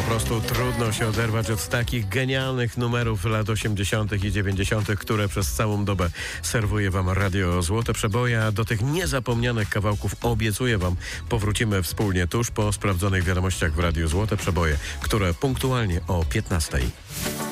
prostu trudno się oderwać od takich genialnych numerów lat 80. i 90., które przez całą dobę serwuje wam Radio Złote Przeboje, a do tych niezapomnianych kawałków obiecuję wam powrócimy wspólnie tuż po sprawdzonych wiadomościach w Radiu Złote Przeboje, które punktualnie o 15:00.